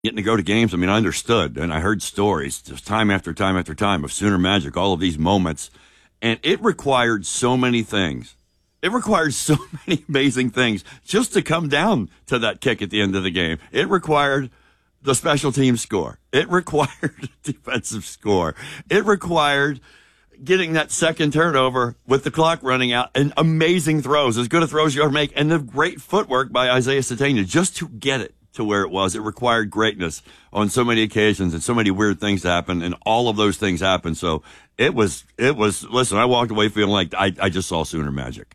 getting to go to games, I mean, I understood, and I heard stories just time after time after time of Sooner Magic, all of these moments, and it required so many things. It required so many amazing things just to come down to that kick at the end of the game. It required the special team score. It required a defensive score. It required getting that second turnover with the clock running out and amazing throws, as good a throws you ever make, and the great footwork by Isaiah Satania just to get it to where it was. It required greatness on so many occasions and so many weird things happen, and all of those things happened. So it was, listen, I walked away feeling like I just saw Sooner Magic.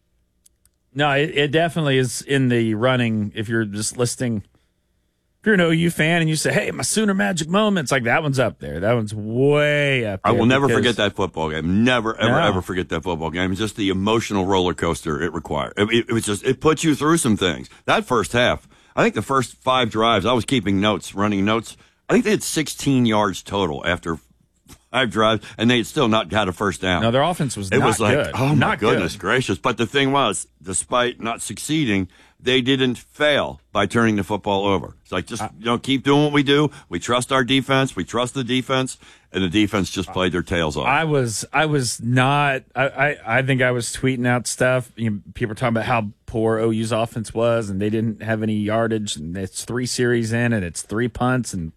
No, it definitely is in the running. If you're just listing, if you're an OU fan and you say, hey, my Sooner Magic moments, like that one's up there. That one's way up there. I will never forget that football game. Never, ever forget that football game. It's just the emotional roller coaster it required. It was just, it put you through some things. That first half, I think the first 5 drives, I was keeping notes, running notes. I think they had 16 yards total after 5 drives, and they had still not got a first down. No, their offense was not good. It was like, good. Oh, my goodness gracious. But the thing was, despite not succeeding, they didn't fail by turning the football over. It's like, just keep doing what we do. We trust our defense. We trust the defense, and the defense just played their tails off. I was not. I think I was tweeting out stuff. People were talking about how poor OU's offense was, and they didn't have any yardage. And it's 3 series in, and it's 3 punts and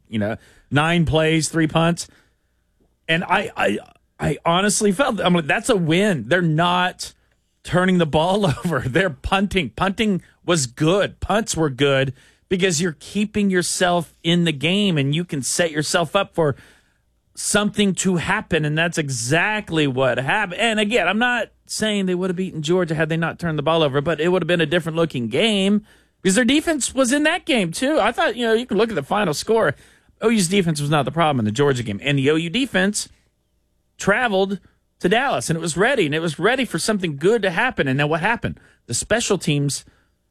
9 plays, 3 punts. And I honestly felt, I'm like, that's a win. They're not turning the ball over. They're punting. Punting was good. Punts were good because you're keeping yourself in the game and you can set yourself up for something to happen. And that's exactly what happened. And again, I'm not saying they would have beaten Georgia had they not turned the ball over, but it would have been a different looking game because their defense was in that game too. I thought, you can look at the final score. OU's defense was not the problem in the Georgia game. And the OU defense traveled to Dallas, and it was ready for something good to happen. And then what happened? The special teams,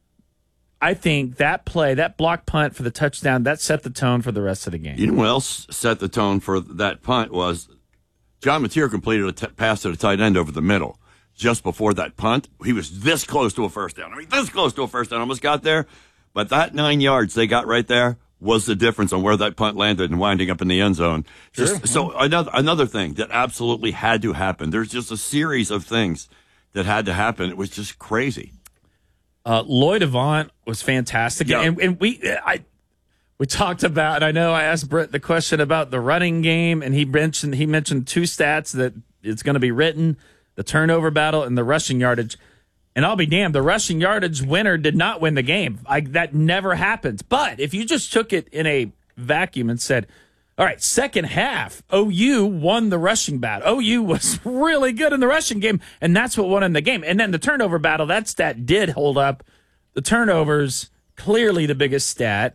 I think that play, that block punt for the touchdown, that set the tone for the rest of the game. You know what else set the tone for that punt was John Mateer completed a pass to the tight end over the middle. Just before that punt, he was this close to a first down. This close to a first down, almost got there. But that 9 yards they got right there was the difference on where that punt landed and winding up in the end zone. So another thing that absolutely had to happen. There's just a series of things that had to happen. It was just crazy. Lloyd Avant was fantastic. Yeah. And we talked about, I know I asked Brett the question about the running game, and he mentioned 2 stats that it's going to be written, the turnover battle and the rushing yardage. And I'll be damned, the rushing yardage winner did not win the game. That never happens. But if you just took it in a vacuum and said, all right, second half, OU won the rushing battle. OU was really good in the rushing game, and that's what won in the game. And then the turnover battle, that stat did hold up. The turnovers, clearly the biggest stat.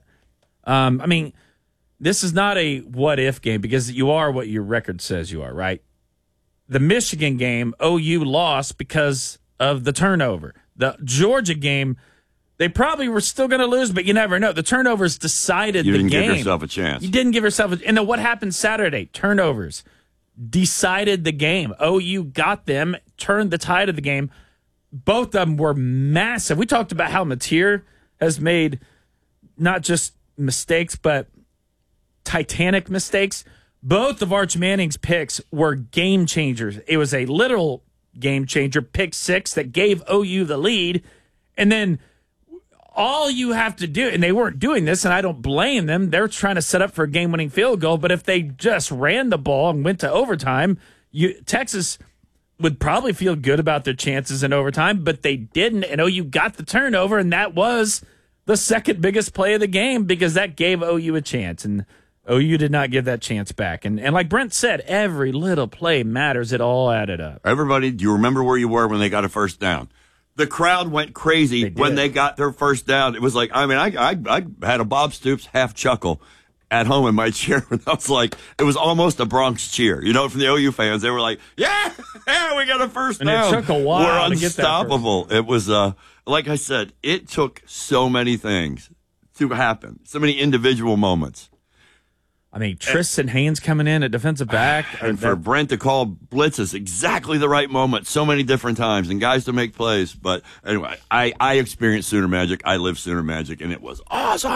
This is not a what-if game because you are what your record says you are, right? The Michigan game, OU lost because of the turnover. The Georgia game, they probably were still going to lose, but you never know. The turnovers decided the game. You didn't give yourself a chance. You didn't give yourself a chance. And then what happened Saturday? Turnovers decided the game. OU got them, turned the tide of the game. Both of them were massive. We talked about how Mateer has made not just mistakes, but titanic mistakes. Both of Arch Manning's picks were game changers. It was a literal game changer, pick 6 that gave OU the lead. And then all you have to do, and they weren't doing this, and I don't blame them. They're trying to set up for a game-winning field goal, but if they just ran the ball and went to overtime, Texas would probably feel good about their chances in overtime, but they didn't, and OU got the turnover, and that was the second biggest play of the game because that gave OU a chance, and OU did not give that chance back. And like Brent said, every little play matters. It all added up. Everybody, do you remember where you were when they got a first down? The crowd went crazy when they got their first down. It was like, I had a Bob Stoops half chuckle at home in my chair. I was like, it was almost a Bronx cheer. From the OU fans, they were like, yeah, we got a first down. And it took a while We're to get that unstoppable. It was, like I said, it took so many things to happen, so many individual moments. Tristan Haynes coming in at defensive back. And for Brent to call blitzes exactly the right moment so many different times and guys to make plays. But anyway, I experienced Sooner Magic. I lived Sooner Magic, and it was awesome.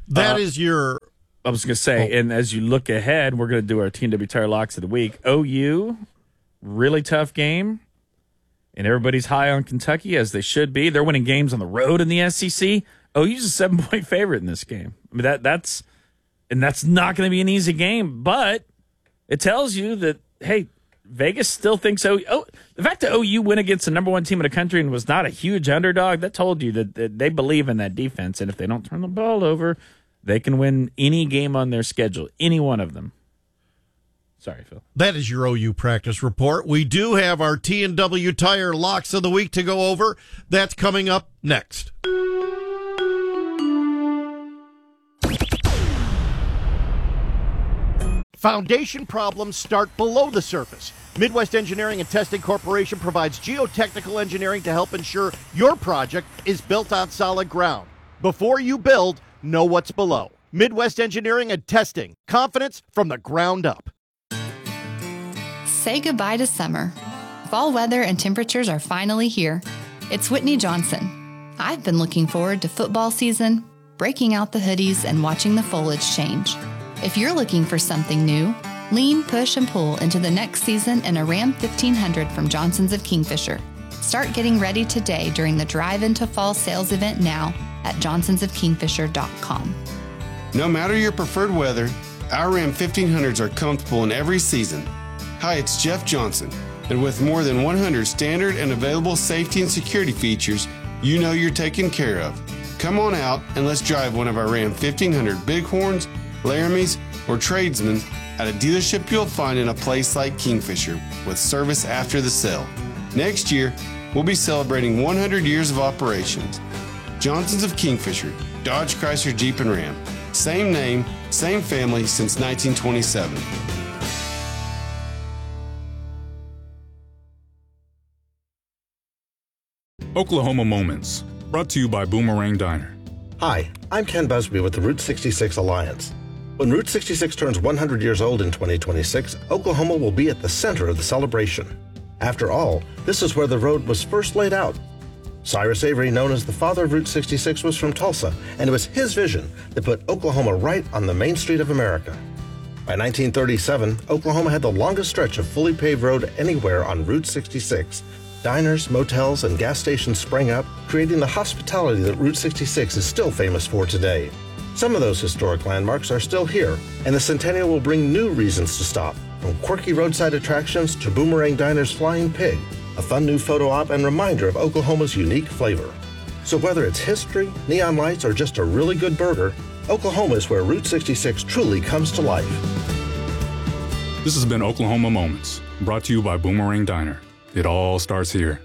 That is your... I was going to say, and as you look ahead, we're going to do our TNW Tire Locks of the Week. OU, really tough game, and everybody's high on Kentucky, as they should be. They're winning games on the road in the SEC. OU's a 7-point favorite in this game. I mean, that's not going to be an easy game, but it tells you that, hey, Vegas still thinks the fact that OU went against the number one team in the country and was not a huge underdog, that told you that they believe in that defense, and if they don't turn the ball over, they can win any game on their schedule, any one of them. Sorry, Phil. That is your OU practice report. We do have our T&W Tire Locks of the Week to go over. That's coming up next. Foundation problems start below the surface. Midwest Engineering and Testing Corporation provides geotechnical engineering to help ensure your project is built on solid ground. Before you build, know what's below. Midwest Engineering and Testing. Confidence from the ground up. Say goodbye to summer. Fall weather and temperatures are finally here. It's Whitney Johnson. I've been looking forward to football season, breaking out the hoodies, and watching the foliage change. If you're looking for something new, lean, push, and pull into the next season in a Ram 1500 from Johnson's of Kingfisher. Start getting ready today during the Drive Into Fall sales event now at johnsonsofkingfisher.com. No matter your preferred weather, our Ram 1500s are comfortable in every season. Hi, it's Jeff Johnson, and with more than 100 standard and available safety and security features, you know you're taken care of. Come on out and let's drive one of our Ram 1500 Bighorns, Laramies, or Tradesmen at a dealership you'll find in a place like Kingfisher, with service after the sale. Next year, we'll be celebrating 100 years of operations. Johnson's of Kingfisher, Dodge, Chrysler, Jeep, and Ram. Same name, same family since 1927. Oklahoma Moments, brought to you by Boomerang Diner. Hi, I'm Ken Busby with the Route 66 Alliance. When Route 66 turns 100 years old in 2026, Oklahoma will be at the center of the celebration. After all, this is where the road was first laid out. Cyrus Avery, known as the father of Route 66, was from Tulsa, and it was his vision that put Oklahoma right on the main street of America. By 1937, Oklahoma had the longest stretch of fully paved road anywhere on Route 66. Diners, motels, and gas stations sprang up, creating the hospitality that Route 66 is still famous for today. Some of those historic landmarks are still here, and the Centennial will bring new reasons to stop, from quirky roadside attractions to Boomerang Diner's Flying Pig, a fun new photo op and reminder of Oklahoma's unique flavor. So whether it's history, neon lights, or just a really good burger, Oklahoma is where Route 66 truly comes to life. This has been Oklahoma Moments, brought to you by Boomerang Diner. It all starts here.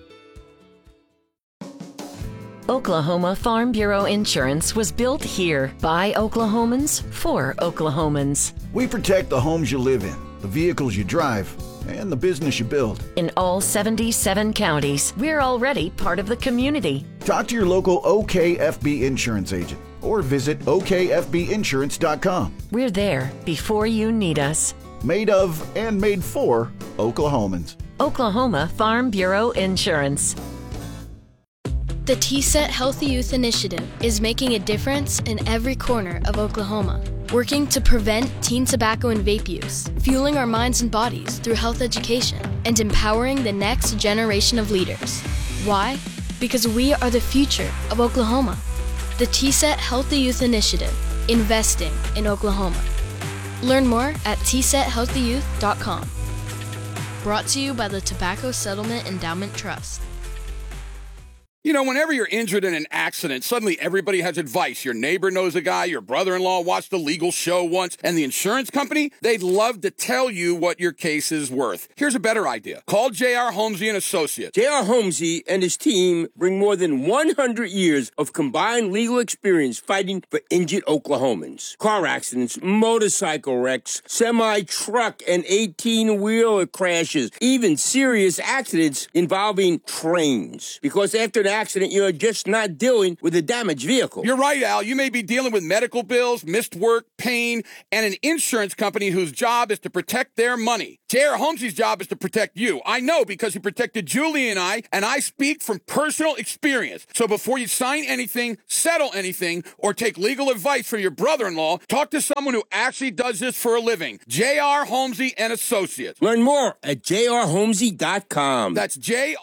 Oklahoma Farm Bureau Insurance was built here by Oklahomans for Oklahomans. We protect the homes you live in, the vehicles you drive, and the business you build. In all 77 counties, we're already part of the community. Talk to your local OKFB insurance agent or visit okfbinsurance.com. We're there before you need us. Made of and made for Oklahomans. Oklahoma Farm Bureau Insurance. The TSET Healthy Youth Initiative is making a difference in every corner of Oklahoma, working to prevent teen tobacco and vape use, fueling our minds and bodies through health education, and empowering the next generation of leaders. Why? Because we are the future of Oklahoma. The TSET Healthy Youth Initiative, investing in Oklahoma. Learn more at tsethealthyyouth.com. Brought to you by the Tobacco Settlement Endowment Trust. You know, whenever you're injured in an accident, suddenly everybody has advice. Your neighbor knows a guy, your brother-in-law watched a legal show once, and the insurance company, they'd love to tell you what your case is worth. Here's a better idea. Call J.R. Holmesy and Associates. J.R. Holmesy and his team bring more than 100 years of combined legal experience fighting for injured Oklahomans. Car accidents, motorcycle wrecks, semi-truck and 18-wheeler crashes, even serious accidents involving trains. Because after an accident, you're just not dealing with a damaged vehicle. You're right, Al. You may be dealing with medical bills, missed work, pain, and an insurance company whose job is to protect their money. J.R. Holmesy's job is to protect you. I know because he protected Julie and I speak from personal experience. So before you sign anything, settle anything, or take legal advice from your brother-in-law, talk to someone who actually does this for a living. J.R. Holmesy and Associates. Learn more at jrholmesy.com. That's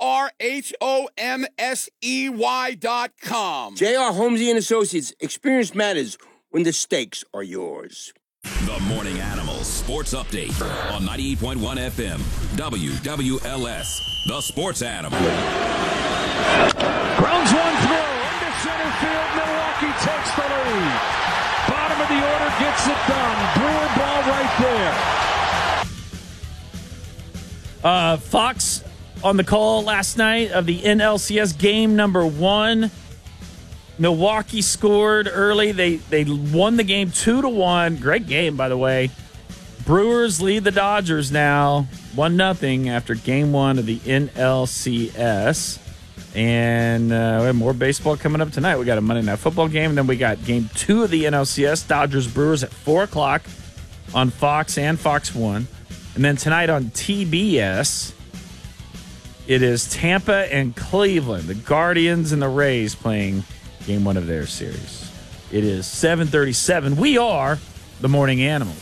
JRHOMSEY.com. J.R. Holmesy and Associates. Experience matters when the stakes are yours. The Morning Animals Sports Update on 98.1 FM, WWLS, the Sports Animal. Grounds one through, into center field, Milwaukee takes the lead. Bottom of the order gets it done. Brewer ball right there. Fox on the call last night of the NLCS game number 1. Milwaukee scored early. They won the game 2-1. Great game, by the way. Brewers lead the Dodgers now 1-0 after game 1 of the NLCS. And we have more baseball coming up tonight. We got a Monday Night Football game, and then we got game 2 of the NLCS, Dodgers-Brewers at 4 o'clock on Fox and Fox 1. And then tonight on TBS, it is Tampa and Cleveland, the Guardians and the Rays playing game 1 of their series. It is 7:37. We are the Morning Animals.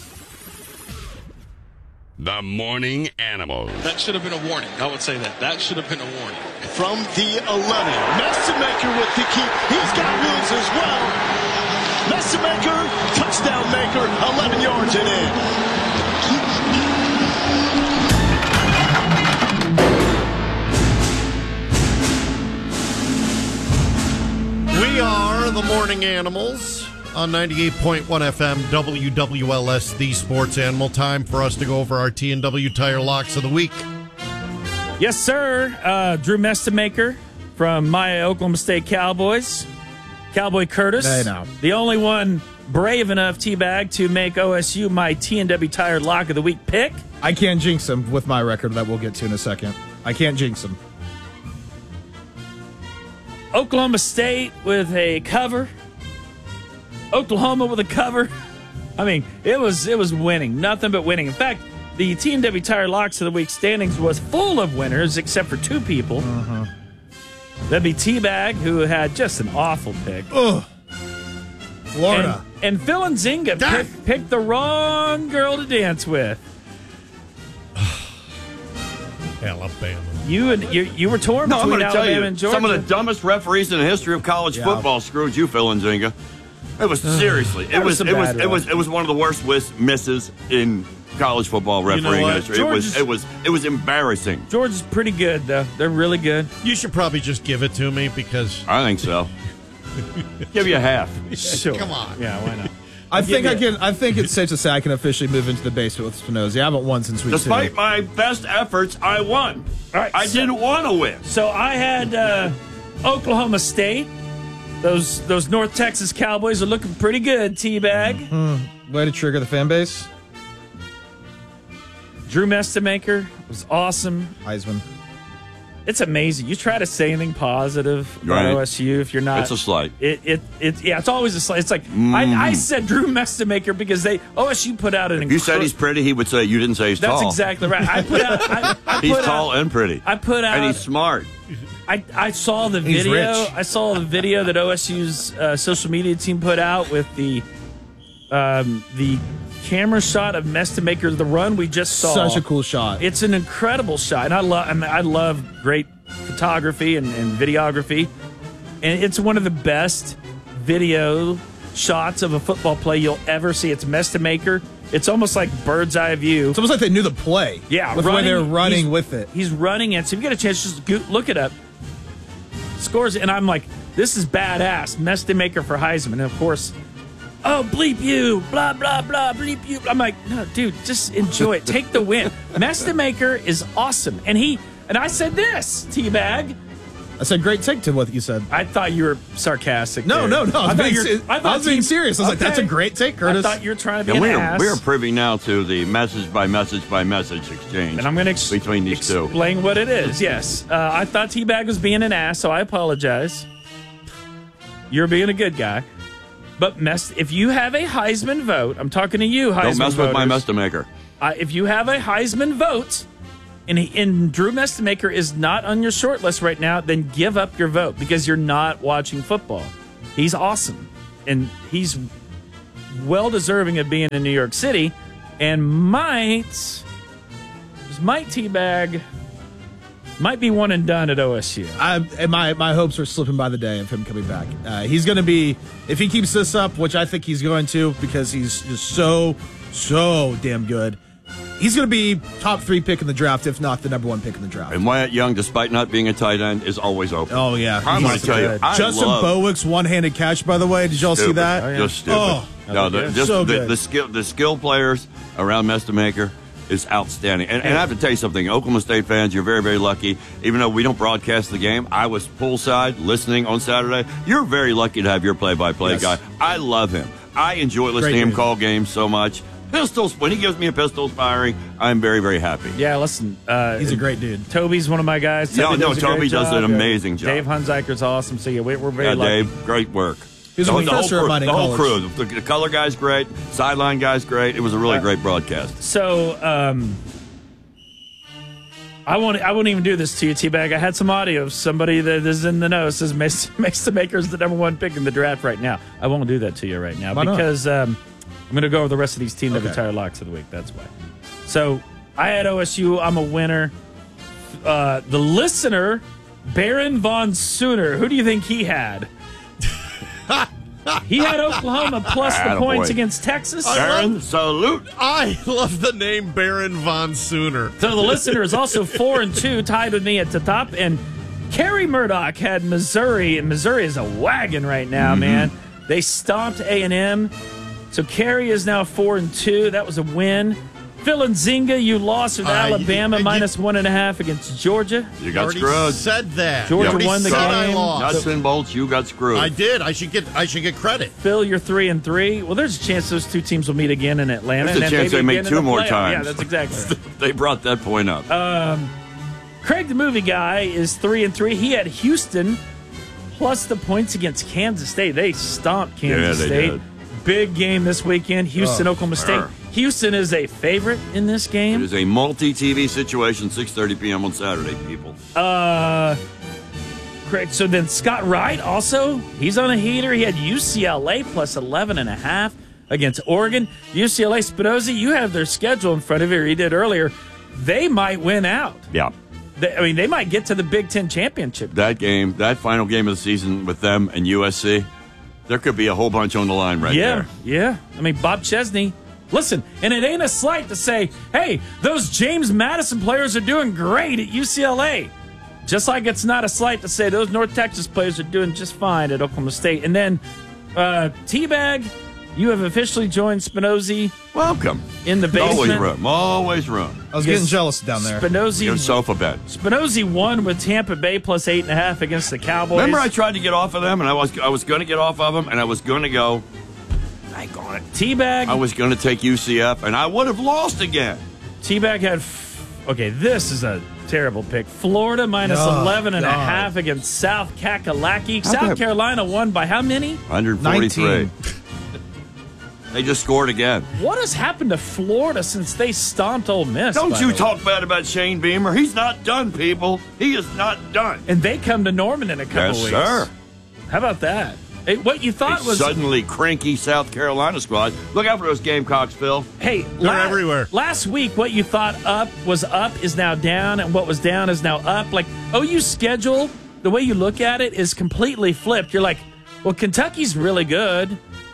The Morning Animals. That should have been a warning. I would say that. That should have been a warning. From the 11, Messemaker with the keep. He's got wheels as well. Messemaker, touchdown maker, 11 yards and in. We are the Morning Animals on 98.1 FM WWLS, the Sports Animal. Time for us to go over our T&W Tire Locks of the Week. Yes, sir. Drew Messemaker from my Oklahoma State Cowboys. Cowboy Curtis. Hey, now. The only one brave enough, T-Bag, to make OSU my T&W Tire Lock of the Week pick. I can't jinx him with my record that we'll get to in a second. I can't jinx him. Oklahoma State with a cover. Oklahoma with a cover. I mean, it was winning. Nothing but winning. In fact, the T&W Tire Locks of the Week standings was full of winners except for 2 people. That'd be T-Bag, who had just an awful pick. Ugh. Florida. And Phil and Zinga picked the wrong girl to dance with. Alabama. You were torn between Alabama and Georgia. Some of the dumbest referees in the history of college football screwed you, Phil and Zinga. It was seriously. It was one of the worst misses in college football refereeing history. It was embarrassing. Georgia's pretty good though. They're really good. You should probably just give it to me because I think so. Give you a half. Sure. Come on. Yeah, why not? I think it's safe to say I can officially move into the basement with Spinozzi. I haven't won since week 2. Despite my best efforts, I won. All right, I didn't want to win. So I had Oklahoma State. Those North Texas Cowboys are looking pretty good, T-Bag. Way to trigger the fan base. Drew Messemaker was awesome. Heisman. It's amazing. You try to say anything positive about OSU if you're not. It's a slight. It's always a slight. It's like I said Drew Messemaker because OSU put out an. If you said he's pretty, he would say you didn't say he's tall. That's exactly right. I put out. He's tall and pretty. I put out. And he's smart. I saw the He's video. rich. I saw the video that OSU's social media team put out with the camera shot of Messemaker, the run we just saw. Such a cool shot. It's an incredible shot, and I love great photography and videography, and it's one of the best video shots of a football play you'll ever see. It's Messemaker. It's almost like bird's eye view. It's almost like they knew the play. Yeah, with the way they're running with it. He's running it. So if you get a chance, just look it up. Scores, and I'm like, this is badass. Messemaker for Heisman, and of course. Oh, bleep you, blah, blah, blah, bleep you. I'm like, no, dude, just enjoy it. Take the win. Messemaker is awesome. And I said this, T-Bag, I said great take to what you said. I thought you were sarcastic. No. there. I was being serious. I was like, that's a great take, Curtis. I thought you were trying to be And an ass. we are privy now to the message by message by message exchange. And I'm going to between these two. Explain what it is. Yes. I thought T-Bag was being an ass, so I apologize. You're being a good guy. But if you have a Heisman vote, I'm talking to you, Heisman Don't mess with my voters. Mestamaker. If you have a Heisman vote and Drew Mestamaker is not on your short list right now, then give up your vote because you're not watching football. He's awesome. And he's well deserving of being in New York City. And might T-Bag might be one and done at OSU. My hopes are slipping by the day of him coming back. He's going to be, if he keeps this up, which I think he's going to because he's just so damn good, he's going to be top 3 pick in the draft, if not the number 1 pick in the draft. And Wyatt Young, despite not being a tight end, is always open. Oh, yeah. I'm going to tell you. Justin Bowick's one-handed catch, by the way. Did y'all see that? Oh, yeah. Just stupid. Oh, no, good. the skill players around Mestamaker is outstanding. And I have to tell you something. Oklahoma State fans, you're very, very lucky. Even though we don't broadcast the game, I was poolside listening on Saturday. You're very lucky to have your play-by-play guy. I love him. I enjoy listening to him call games so much. Pistols, when he gives me a Pistols firing, I'm very, very happy. Yeah, listen. He's a great dude. Toby's one of my guys. Toby does an amazing job. Dave Hunziker's awesome. So, yeah, we're very lucky. Dave, great work. He was a professor of mine in college. The whole college. crew. The color guy's great. Sideline guy's great. It was a really great broadcast. So, I won't even do this to you, T-Bag. I had some audio of somebody that is in the know says Mestamaker's the number 1 pick in the draft right now. I won't do that to you right now because I'm going to go over the rest of these team retire locks of the week. That's why. So, I had OSU. I'm a winner. The listener, Baron Von Sooner, who do you think he had? He had Oklahoma plus the points against Texas. Baron, salute. I love the name Baron Von Sooner. So the listener is also 4-2, tied with me at the top. And Kerry Murdoch had Missouri, and Missouri is a wagon right now, man. They stomped A&M. So Kerry is now 4-2. That was a win. Phil and Zinga, you lost with Alabama minus 1.5 against Georgia. You got screwed. Said that. Georgia won the game. I lost. Nuts and bolts, you got screwed. I did. I should get credit. Phil, you're 3-3. Well, there's a chance those two teams will meet again in Atlanta. There's a chance they meet 2 more times. Yeah, that's exactly right. They brought that point up. Craig, the movie guy, is 3-3. He had Houston plus the points against Kansas State. They stomped Kansas State. Did. Big game this weekend. Houston, Oklahoma State. Houston is a favorite in this game. It is a multi-TV situation, 6:30 p.m. on Saturday, people. Correct. So then Scott Wright also, he's on a heater. He had UCLA plus 11.5 against Oregon. UCLA, Spinozzi, you have their schedule in front of you, or you did earlier. They might win out. Yeah. They might get to the Big Ten championship. That game, that final game of the season with them and USC, there could be a whole bunch on the line right there. Yeah. I mean, Bob Chesney. Listen, and it ain't a slight to say, hey, those James Madison players are doing great at UCLA. Just like it's not a slight to say those North Texas players are doing just fine at Oklahoma State. And then, T-Bag, you have officially joined Spinozzi. Welcome. In the basement. Always room. I was getting jealous down there. Your sofa bed. Spinozzi won with Tampa Bay plus 8.5 against the Cowboys. Remember I tried to get off of them, and I was going to get off of them, and I was going to go, dang on it. T-Bag. I was going to take UCF, and I would have lost again. T-Bag had, this is a terrible pick. Florida minus 11.5 against South Kakalaki. South Carolina won by how many? 143. 19. They just scored again. What has happened to Florida since they stomped Ole Miss? Don't you talk bad about Shane Beamer. He's not done, people. He is not done. And they come to Norman in a couple weeks. Yes, sir. How about that? What you thought was suddenly cranky South Carolina squad. Look out for those Gamecocks, Phil. Hey, they're everywhere. Last week, what you thought was up is now down, and what was down is now up. Like OU's schedule, the way you look at it is completely flipped. You're like, well, Kentucky's really good.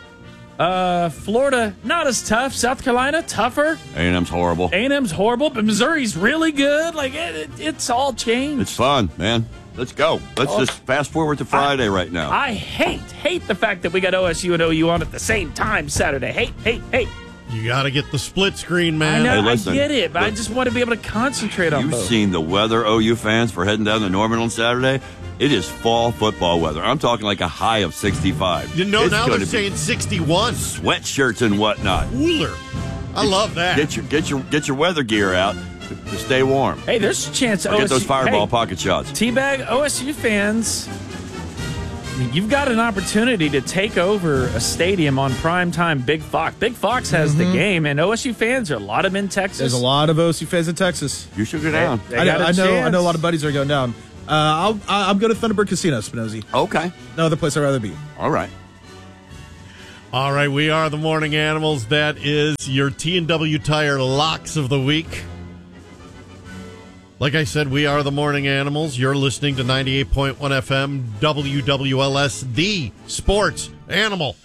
Florida, not as tough. South Carolina, tougher. A&M's horrible. A&M's horrible, but Missouri's really good. Like, it's all changed. It's fun, man. Let's go. Let's just fast forward to Friday right now. I hate the fact that we got OSU and OU on at the same time Saturday. Hate. You got to get the split screen, man. I know, Hey, listen, I get it, but I just want to be able to concentrate on You've both. seen the weather, OU fans, for heading down to Norman on Saturday. It is fall football weather. I'm talking like a high of 65. You know, It's now gonna they're saying 61. Sweatshirts and whatnot. Cooler. I love that. Get your weather gear out to stay warm. Hey, there's a chance. Get those fireball pocket shots. Teabag OSU fans, I mean, you've got an opportunity to take over a stadium on primetime Big Fox. Big Fox has the game, and OSU fans, there are a lot of them in Texas. There's a lot of OSU fans in Texas. You should go down. They got a chance. I know a lot of buddies are going down. I'm going to Thunderbird Casino, Spinozzi. Okay. No other place I'd rather be. All right. All right, we are the Morning Animals. That is your T&W Tire locks of the week. Like I said, we are the Morning Animals. You're listening to 98.1 FM WWLS, the sports animal.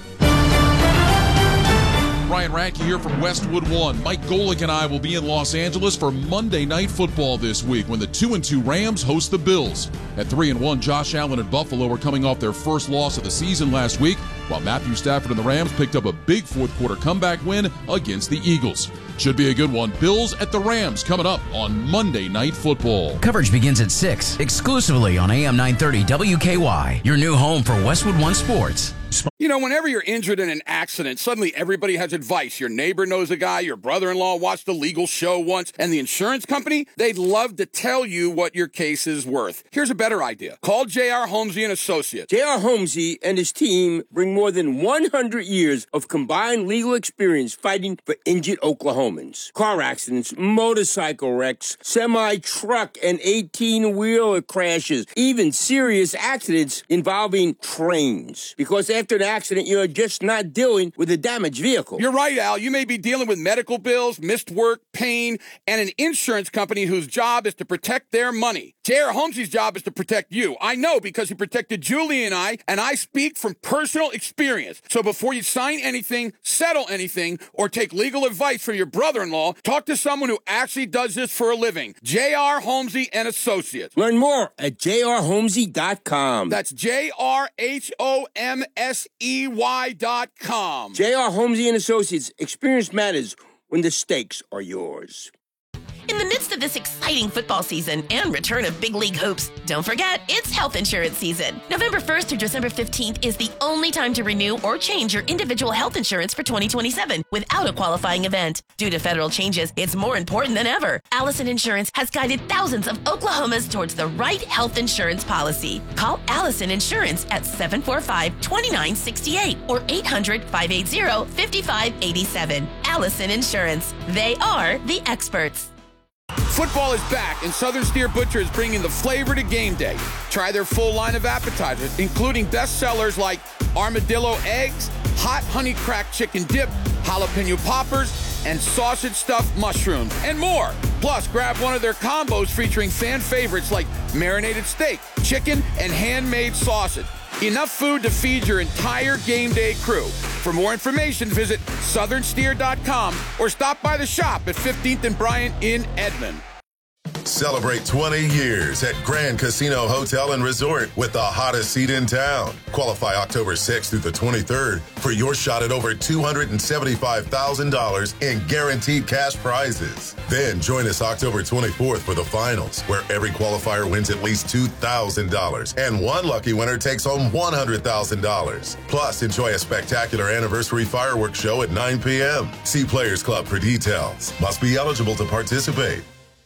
Ryan Radke here from Westwood One. Mike Golick and I will be in Los Angeles for Monday Night Football this week when the 2-2 Rams host the Bills. At 3-1, Josh Allen and Buffalo are coming off their first loss of the season last week, while Matthew Stafford and the Rams picked up a big fourth-quarter comeback win against the Eagles. Should be a good one. Bills at the Rams coming up on Monday Night Football. Coverage begins at 6, exclusively on AM 930 WKY, your new home for Westwood One Sports. You know, whenever you're injured in an accident, suddenly everybody has advice. Your neighbor knows a guy, your brother-in-law watched a legal show once, and the insurance company, they'd love to tell you what your case is worth. Here's a better idea. Call J.R. Holmesy & Associates. J.R. Holmesy and his team bring more than 100 years of combined legal experience fighting for injured Oklahomans. Car accidents, motorcycle wrecks, semi-truck and 18-wheeler crashes, even serious accidents involving trains. Because after an accident, you're just not dealing with a damaged vehicle. You're right, Al. You may be dealing with medical bills, missed work, pain, and an insurance company whose job is to protect their money. J.R. Holmesy's job is to protect you. I know because he protected Julie and I speak from personal experience. So before you sign anything, settle anything, or take legal advice from your brother-in-law, talk to someone who actually does this for a living. J.R. Holmesy & Associates. Learn more at jrholmesy.com. That's JRHOMSEY.com. J.R. Holmesy & Associates. Experience matters when the stakes are yours. In the midst of this exciting football season and return of big league hopes, don't forget, it's health insurance season. November 1st through December 15th is the only time to renew or change your individual health insurance for 2027 without a qualifying event. Due to federal changes, it's more important than ever. Allison Insurance has guided thousands of Oklahomas towards the right health insurance policy. Call Allison Insurance at 745-2968 or 800-580-5587. Allison Insurance. They are the experts. Football is back, and Southern Steer Butcher is bringing the flavor to game day. Try their full line of appetizers, including best sellers like armadillo eggs, hot honey cracked chicken dip, jalapeno poppers, and sausage stuffed mushrooms, and more. Plus, grab one of their combos featuring fan favorites like marinated steak, chicken, and handmade sausage. Enough food to feed your entire game day crew. For more information, visit southernsteer.com or stop by the shop at 15th and Bryant in Edmond. Celebrate 20 years at Grand Casino Hotel and Resort with the hottest seat in town. Qualify October 6th through the 23rd for your shot at over $275,000 in guaranteed cash prizes. Then join us October 24th for the finals, where every qualifier wins at least $2,000 and one lucky winner takes home $100,000. Plus, enjoy a spectacular anniversary fireworks show at 9 p.m. See Players Club for details. Must be eligible to participate.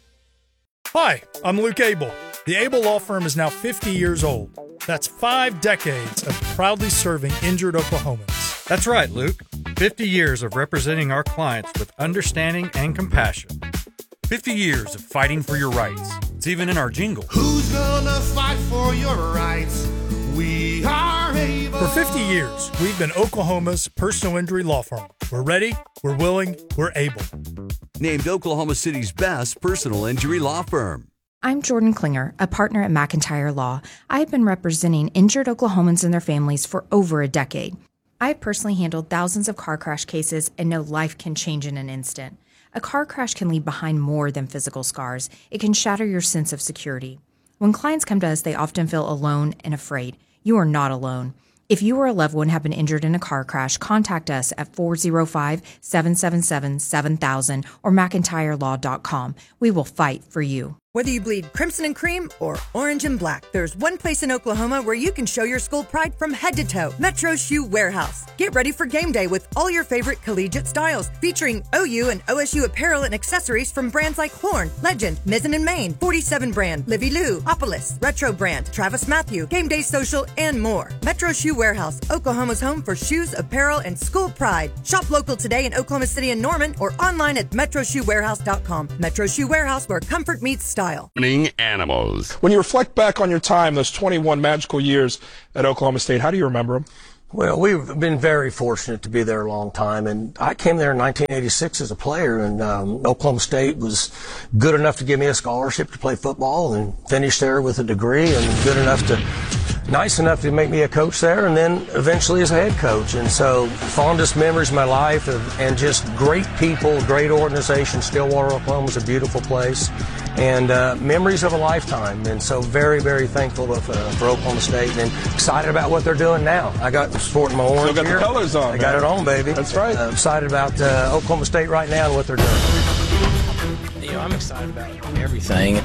Hi, I'm Luke Abel. The Abel Law Firm is now 50 years old. That's 5 decades of proudly serving injured Oklahomans. That's right, Luke. 50 years of representing our clients with understanding and compassion. 50 years of fighting for your rights. It's even in our jingle. Who's gonna fight for your rights? We are able. For 50 years, we've been Oklahoma's personal injury law firm. We're ready, we're willing, we're able. Named Oklahoma City's best personal injury law firm. I'm Jordan Klinger, a partner at McIntyre Law. I have been representing injured Oklahomans and their families for over a decade. I have personally handled thousands of car crash cases and know life can change in an instant. A car crash can leave behind more than physical scars. It can shatter your sense of security. When clients come to us, they often feel alone and afraid. You are not alone. If you or a loved one have been injured in a car crash, contact us at 405-777-7000 or McIntyreLaw.com. We will fight for you. Whether you bleed crimson and cream or orange and black, there's one place in Oklahoma where you can show your school pride from head to toe. Metro Shoe Warehouse. Get ready for game day with all your favorite collegiate styles, featuring OU and OSU apparel and accessories from brands like Horn, Legend, Mizzen and Main, 47 brand, Livy Lou, Opolis, Retro brand, Travis Matthew, Game Day Social, and more. Metro Shoe Warehouse, Oklahoma's home for shoes, apparel, and school pride. Shop local today in Oklahoma City and Norman or online at metroshoewarehouse.com. Metro Shoe Warehouse, where comfort meets style. Morning Animals. When you reflect back on your time, those 21 magical years at Oklahoma State, how do you remember them? Well, we've been very fortunate to be there a long time, and I came there in 1986 as a player, and Oklahoma State was good enough to give me a scholarship to play football and finish there with a degree, and nice enough to make me a coach there, and then eventually as a head coach. And so fondest memories of my life, and just great people, great organization. Stillwater, Oklahoma is a beautiful place, and memories of a lifetime. And so very, very thankful for Oklahoma State, and excited about what they're doing now. I got sporting my orange Still got here. the colors on. I got it on, baby. That's right. Excited about Oklahoma State right now and what they're doing. You know, I'm excited about everything.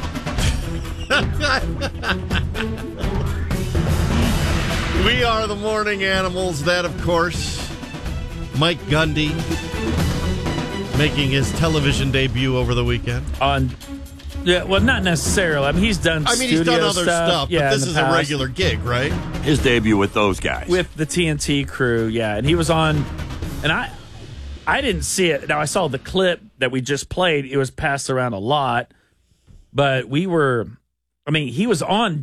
We are the Morning Animals. That, of course, Mike Gundy making his television debut over the weekend. Yeah, well, not necessarily. I mean, he's done he's done other stuff, but this is a regular gig, right? His debut with those guys. With the TNT crew, yeah. And he was on, and I didn't see it. Now, I saw the clip that we just played. It was passed around a lot, but he was on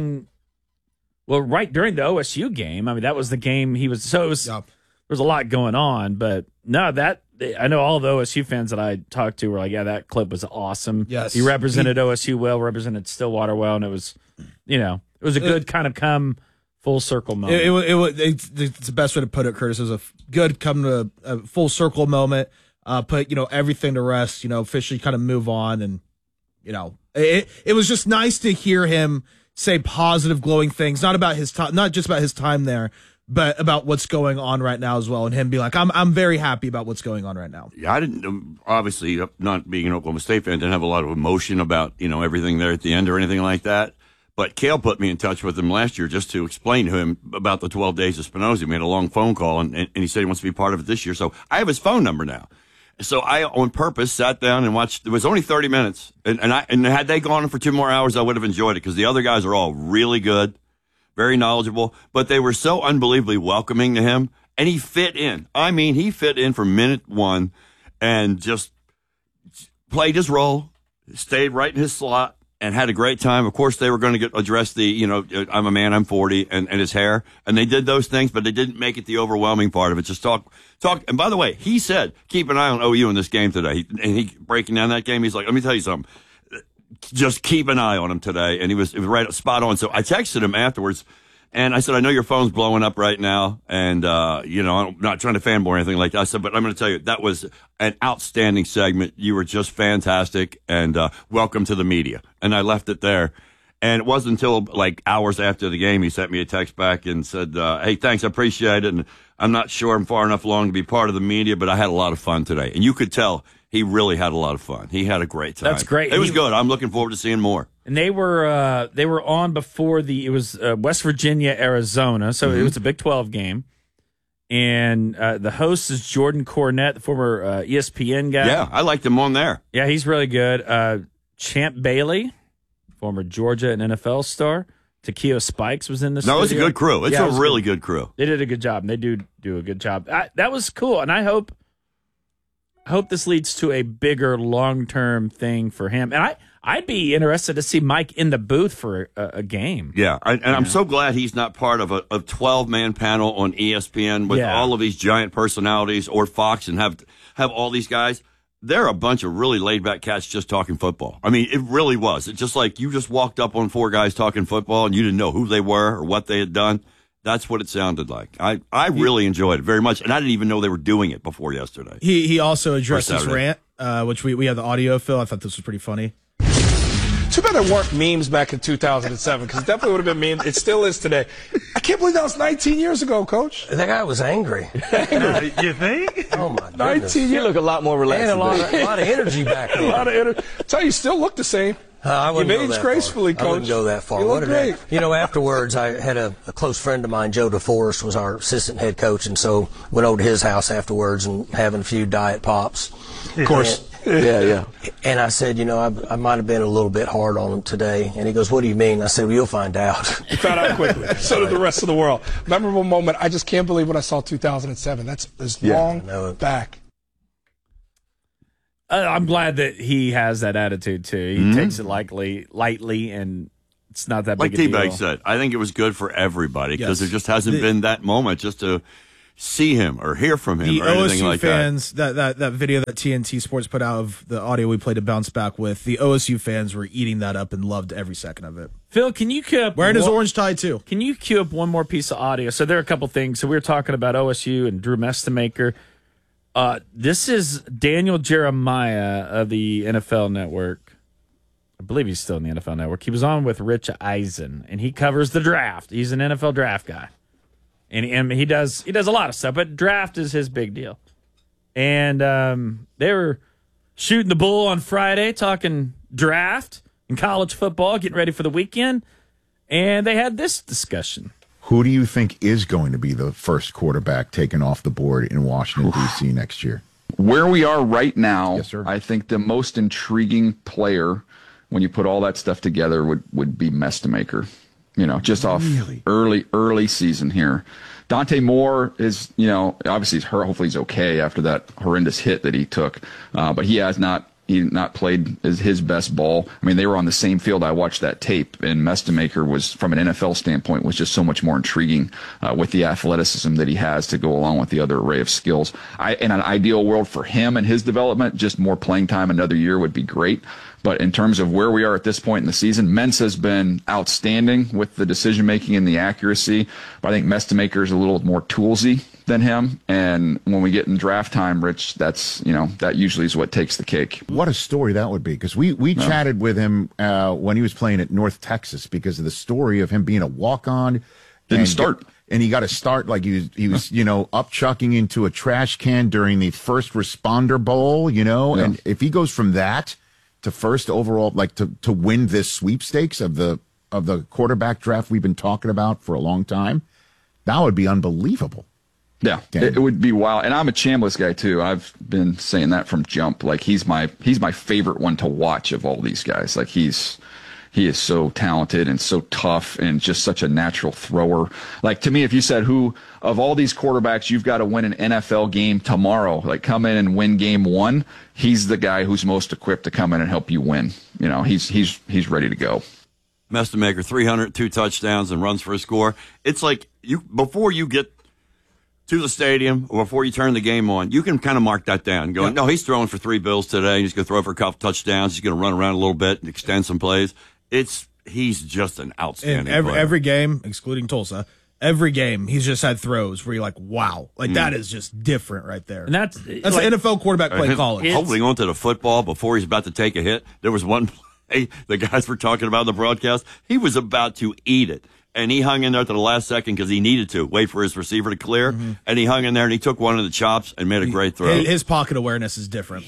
right during the OSU game. I mean, that was the game he was, so it was, there was a lot going on, but no, I know all the OSU fans that I talked to were like, yeah, that clip was awesome. Yes. He represented OSU well, represented Stillwater well, and it was, it was a good kind of come full circle moment. It's the best way to put it, Curtis. It was a good come to a full circle moment, put, everything to rest, officially kind of move on. And, it was just nice to hear him say positive, glowing things, not just about his time there, but about what's going on right now as well, and him be like, I'm very happy about what's going on right now. Yeah, I didn't, obviously, not being an Oklahoma State fan, didn't have a lot of emotion about, everything there at the end or anything like that. But Cale put me in touch with him last year just to explain to him about the 12 days of Spinoza. We made a long phone call, and he said he wants to be part of it this year. So I have his phone number now. So I, on purpose, sat down and watched. It was only 30 minutes. And had they gone for 2 more hours, I would have enjoyed it, because the other guys are all really good, very knowledgeable, but they were so unbelievably welcoming to him, and he fit in. I mean, he fit in from minute one and just played his role, stayed right in his slot, and had a great time. Of course, they were going to address the, I'm a man, I'm 40, and his hair, and they did those things, but they didn't make it the overwhelming part of it. Just talk. And by the way, he said, keep an eye on OU in this game today. He breaking down that game, he's like, let me tell you something. Just keep an eye on him today. And it was right spot on. So I texted him afterwards, and I said, I know your phone's blowing up right now, and, I'm not trying to fanboy or anything like that. I said, but I'm going to tell you, that was an outstanding segment. You were just fantastic, and welcome to the media. And I left it there. And it wasn't until like hours after the game he sent me a text back and said, hey, thanks, I appreciate it. And I'm not sure I'm far enough along to be part of the media, but I had a lot of fun today. And you could tell he really had a lot of fun. He had a great time. That's great. It was good. I'm looking forward to seeing more. And they were on before it was West Virginia, Arizona. So it was a Big 12 game. And the host is Jordan Cornette, the former ESPN guy. Yeah, I liked him on there. Yeah, he's really good. Champ Bailey, former Georgia and NFL star. Takeo Spikes was in the studio. No, it's a good crew. It's a really good crew. They did a good job, and they do a good job. That was cool, and I hope this leads to a bigger long-term thing for him. And I'd be interested to see Mike in the booth for a game. Yeah, I'm so glad he's not part of a 12-man panel on ESPN with all of these giant personalities, or Fox, and have all these guys. They're a bunch of really laid-back cats just talking football. I mean, it really was. It's just like you just walked up on 4 guys talking football, and you didn't know who they were or what they had done. That's what it sounded like. I really enjoyed it very much, and I didn't even know they were doing it before yesterday. He also addressed his rant, which we have the audio, Phil. I thought this was pretty funny. Too bad there weren't memes back in 2007, because it definitely would have been memes. It still is today. I can't believe that was 19 years ago, Coach. That guy was angry. You think? Oh, my goodness. 19 years. You look a lot more relaxed. And a lot of energy back then. A lot of energy. I tell you, you still look the same. I wouldn't You've go aged that gracefully, far. Coach. I wouldn't go that far. You look great. Afterwards, I had a close friend of mine, Joe DeForest, was our assistant head coach, and so went over to his house afterwards and having a few diet pops. Of course. Yeah. And I said, I might have been a little bit hard on him today. And he goes, "What do you mean?" I said, "Well, you'll find out." You found out quickly. So did the rest of the world. Memorable moment. I just can't believe when I saw 2007. That's as long back. I'm glad that he has that attitude too. He takes it lightly, and it's not that like big a deal. Like T-Bag said, I think it was good for everybody because Yes. there just hasn't been that moment just to see him or hear from him The or anything OSU like fans, that video that TNT Sports put out of the audio we played to bounce back with, the OSU fans were eating that up and loved every second of it. Phil, can you cue up wearing his orange tie too? Can you cue up one more piece of audio? So there are a couple things. So we were talking about OSU and Drew Mestemaker. This is Daniel Jeremiah of the NFL Network. I believe he's still in the NFL Network. He was on with Rich Eisen, and he covers the draft. He's an NFL draft guy, and he does a lot of stuff, but draft is his big deal. And they were shooting the bull on Friday, talking draft and college football, getting ready for the weekend, and they had this discussion. Who do you think is going to be the first quarterback taken off the board in Washington, D.C. next year? Where we are right now, Yes, sir. I think the most intriguing player, when you put all that stuff together, would be Mestemaker. Just off early season here. Dante Moore is, obviously hopefully he's okay after that horrendous hit that he took, but he has not played his best ball. I mean, they were on the same field. I watched that tape, and Mestemaker was, from an NFL standpoint, was just so much more intriguing with the athleticism that he has to go along with the other array of skills. In an ideal world for him and his development, just more playing time another year would be great. But in terms of where we are at this point in the season, Mensah's been outstanding with the decision-making and the accuracy. But I think Mestemaker's a little more toolsy than him. And when we get in draft time, Rich, that usually is what takes the cake. What a story that would be, because we chatted with him when he was playing at North Texas because of the story of him being a walk-on. Didn't start. And he got to start like he was up chucking into a trash can during the first responder bowl, and if he goes from that to first overall, like to win this sweepstakes of the quarterback draft we've been talking about for a long time, that would be unbelievable. Yeah, it would be wild. And I'm a Chambliss guy too. I've been saying that from jump. Like he's my favorite one to watch of all these guys. Like he is so talented and so tough and just such a natural thrower. Like to me, if you said who of all these quarterbacks you've got to win an NFL game tomorrow, like come in and win game one, he's the guy who's most equipped to come in and help you win. He's ready to go. Mestemaker, 302 touchdowns and runs for a score. It's like before you get to the stadium or before you turn the game on, you can kind of mark that down. Going, no, he's throwing for $3 bills today. He's going to throw for a couple touchdowns. He's going to run around a little bit and extend some plays. He's just an outstanding player. Every game, excluding Tulsa, every game he's just had throws where you're like, wow, that is just different right there. And that's an NFL quarterback playing college. Holding onto the football before he's about to take a hit. There was one play the guys were talking about in the broadcast. He was about to eat it. And he hung in there to the last second because he needed to wait for his receiver to clear. Mm-hmm. And he hung in there and he took one of the chops and made a great throw. His pocket awareness is different.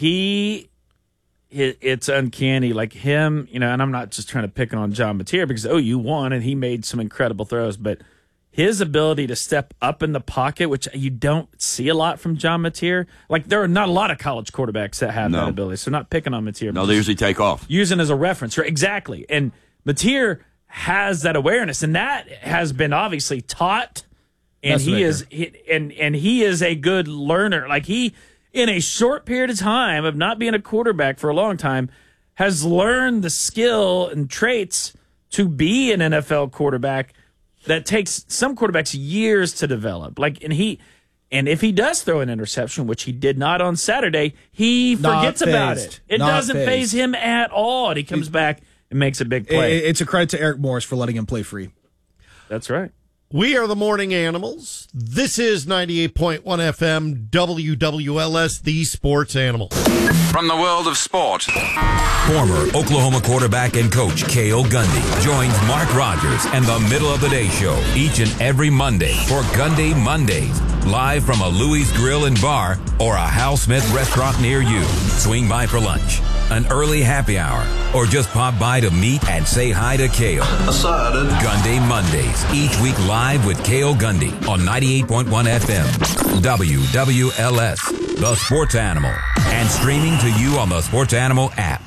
It's uncanny. Like him, and I'm not just trying to pick on John Mateer because OU won and he made some incredible throws, but his ability to step up in the pocket, which you don't see a lot from John Mateer. Like there are not a lot of college quarterbacks that have that ability. So not picking on Mateer. No, they usually take off. Using as a reference. Right? Exactly. And Mateer has that awareness, and that has been obviously taught. And he is a good learner. Like he, in a short period of time of not being a quarterback for a long time, has learned the skill and traits to be an NFL quarterback that takes some quarterbacks years to develop. And if he does throw an interception, which he did not on Saturday, he forgets about it. It doesn't faze him at all. And he comes back and makes a big play. It's a credit to Eric Morris for letting him play free. That's right. We are the Morning Animals. This is 98.1 FM WWLS, the Sports Animal. From the world of sport, former Oklahoma quarterback and coach Cale Gundy joins Mark Rogers and the Middle of the Day Show each and every Monday for Gundy Mondays, live from a Louis Grill and Bar or a Hal Smith restaurant near you. Swing by for lunch. an early happy hour, or just pop by to meet and say hi to Kale. Gunday Mondays, each week live with Kale Gundy on 98.1 FM, WWLS, The Sports Animal, and streaming to you on the Sports Animal app.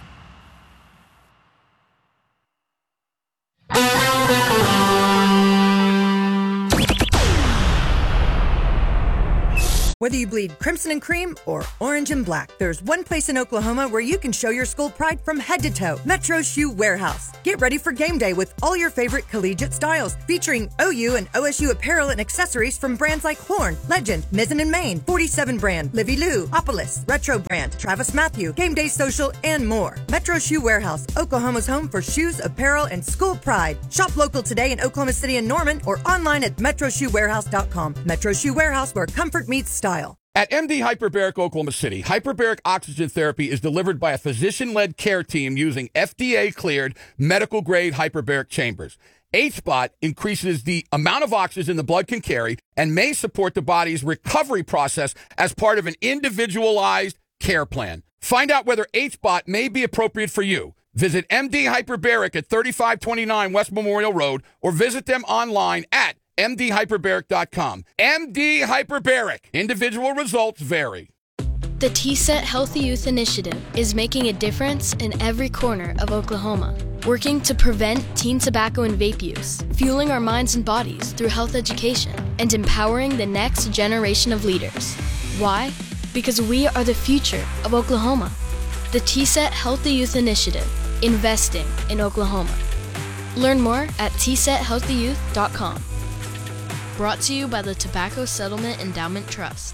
Whether you bleed crimson and cream or orange and black, there's one place in Oklahoma where you can show your school pride from head to toe. Metro Shoe Warehouse. Get ready for game day with all your favorite collegiate styles, featuring OU and OSU apparel and accessories from brands like Horn, Legend, Mizzen and Main, 47 brand, Livy Lou, Opolis, Retro brand, Travis Matthew, Game Day Social, and more. Metro Shoe Warehouse, Oklahoma's home for shoes, apparel, and school pride. Shop local today in Oklahoma City and Norman or online at metroshoewarehouse.com. Metro Shoe Warehouse, where comfort meets style. At MD Hyperbaric Oklahoma City, hyperbaric oxygen therapy is delivered by a physician-led care team using FDA-cleared medical-grade hyperbaric chambers. H-Spot increases the amount of oxygen the blood can carry and may support the body's recovery process as part of an individualized care plan. Find out whether H-Spot may be appropriate for you. Visit MD Hyperbaric at 3529 West Memorial Road or visit them online at MDHyperbaric.com. MD Hyperbaric. Individual results vary. The TSET Healthy Youth Initiative is making a difference in every corner of Oklahoma, working to prevent teen tobacco and vape use, fueling our minds and bodies through health education, and empowering the next generation of leaders. Why? Because we are the future of Oklahoma. The TSET Healthy Youth Initiative, investing in Oklahoma. Learn more at tsethealthyyouth.com. Brought to you by the Tobacco Settlement Endowment Trust.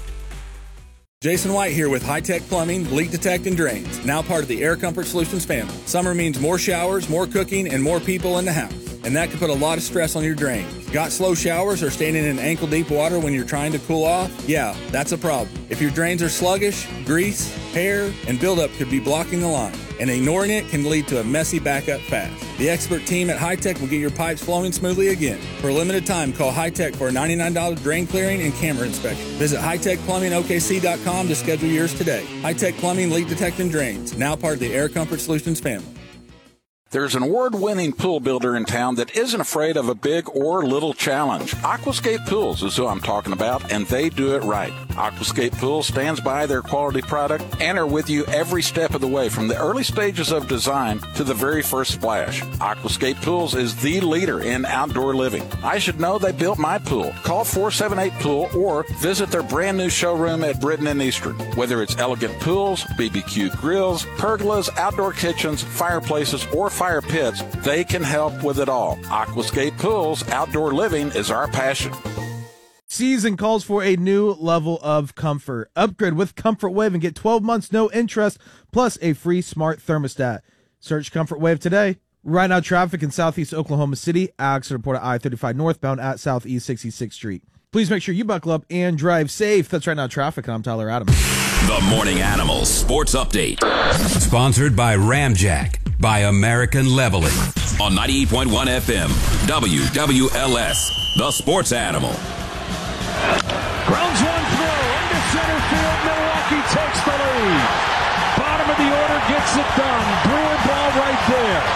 Jason White here with High Tech Plumbing, Leak Detect and Drains, now part of the Air Comfort Solutions family. Summer means more showers, more cooking, and more people in the house. And that can put a lot of stress on your drains. Got slow showers or standing in ankle-deep water when you're trying to cool off? Yeah, that's a problem. If your drains are sluggish, grease, hair, and buildup could be blocking the line. And ignoring it can lead to a messy backup fast. The expert team at High Tech will get your pipes flowing smoothly again. For a limited time, call High Tech for a $99 drain clearing and camera inspection. Visit hightechplumbingokc.com to schedule yours today. High Tech Plumbing, Leak Detect and Drains, now part of the Air Comfort Solutions family. There's an award-winning pool builder in town that isn't afraid of a big or little challenge. Aquascape Pools is who I'm talking about, and they do it right. Aquascape Pools stands by their quality product and are with you every step of the way, from the early stages of design to the very first splash. Aquascape Pools is the leader in outdoor living. I should know, they built my pool. Call 478-POOL or visit their brand new showroom at Britton and Eastern. Whether it's elegant pools, BBQ grills, pergolas, outdoor kitchens, fireplaces, or fire pits, they can help with it all. Aquascape Pools, outdoor living is our passion. Season calls for a new level of comfort. Upgrade with Comfort Wave and get 12 months no interest plus a free smart thermostat. Search Comfort Wave today. Right now, traffic in southeast Oklahoma City. Accident report at I-35 northbound at southeast 66th Street. Please make sure you buckle up and drive safe. That's Right Now Traffic, and I'm Tyler Adams. The Morning Animals Sports Update. Sponsored by Ramjack by American Leveling on 98.1 FM, WWLS, The Sports Animal. Grounds one throw into center field. Milwaukee takes the lead. Bottom of the order gets it done. Brewer ball right